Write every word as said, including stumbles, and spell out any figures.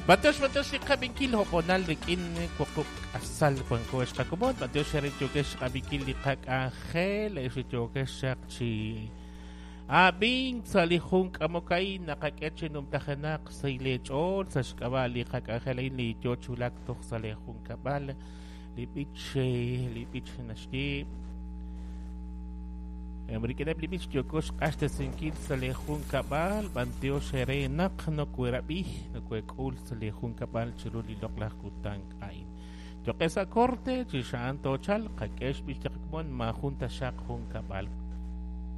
Batos batos si kabinkil hoponal likin kokok asal kwan ko es kakumot batos si ritukesh kabinkil likak angel es ritukesh chi abing salihung kamokay nakaketche num tahanak sa ilechol sa shkabal likak angel ay lityo chulak tok sa lihung kabal lipich lipich nashti Amerikana blibis jokos hasta senkil salehun kabal banteo shere nak no kuerabi no kuekul salehun kabal chiruli loklah kutang ain. Jokesa korte chishan tochal kakesh bistakmon ma junta shak hun kabal